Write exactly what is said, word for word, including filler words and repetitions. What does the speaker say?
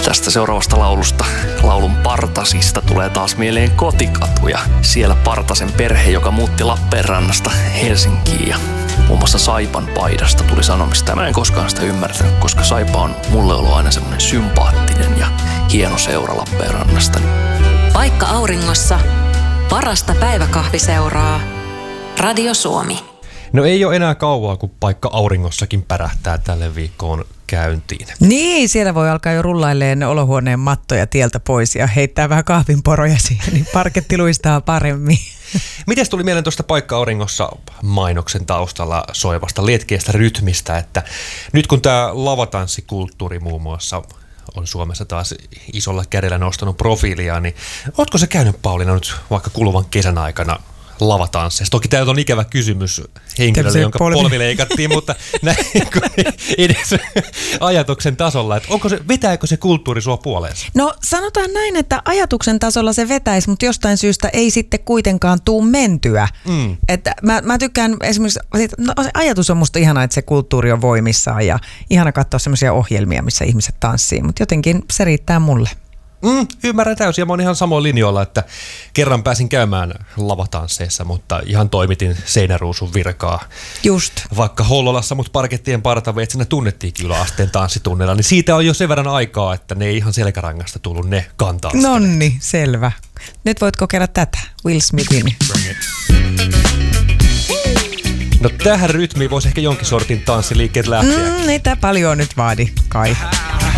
Tästä seuraavasta laulusta, laulun Partasista, tulee taas mieleen kotikatu ja siellä Partasen perhe, joka muutti Lappeenrannasta Helsinkiin ja muun muassa Saipan paidasta tuli sanomista. Mä en koskaan sitä ymmärtänyt, koska Saipa on mulle ollut aina semmoinen sympaattinen ja hieno seura Lappeenrannasta. Paikka auringossa, parasta päiväkahviseuraa, Radio Suomi. No ei ole enää kauaa, kun Paikka auringossakin pärähtää tälle viikkoon käyntiin. Niin, siellä voi alkaa jo rullailleen olohuoneen mattoja tieltä pois ja heittää vähän kahvinporoja siihen, niin parketti luistaa paremmin. Mites tuli mieleen tuosta Paikka auringossa mainoksen taustalla soivasta lietkeästä rytmistä, että nyt kun tämä lavatanssikulttuuri muun muassa on Suomessa taas isolla kädellä nostanut profiilia, niin ootko se käynyt, Pauliina, nyt vaikka kuluvan kesän aikana lavatansseissa? Toki tämä on ikävä kysymys henkilölle, jonka polvi, polvi leikattiin, mutta näin edes ajatuksen tasolla, että onko se, vetääkö se kulttuuri sua puoleensa? No sanotaan näin, että ajatuksen tasolla se vetäisi, mutta jostain syystä ei sitten kuitenkaan tuu mentyä. Mm. Että mä, mä tykkään esimerkiksi, no se ajatus on musta ihana, että se kulttuuri on voimissaan ja ihana katsoa semmoisia ohjelmia, missä ihmiset tanssii, mutta jotenkin se riittää mulle. Mm, ymmärrän täysin ja mä oon ihan samoin linjoilla, että kerran pääsin käymään lavatansseissa, mutta ihan toimitin seinäruusun virkaa. Just. Vaikka Hollolassa mut parkettien partaveitsenä tunnettiinkin yläasteen tanssitunnella, niin siitä on jo sen verran aikaa, että ne ei ihan selkärangasta tullut ne kantaa. Nonni, selvä. Nyt voit kokeilla tätä, Will Smithin. No tähän rytmiin voisi ehkä jonkin sortin tanssiliikkeet lähteä. Mm, ei tää paljon nyt vaadi, kai.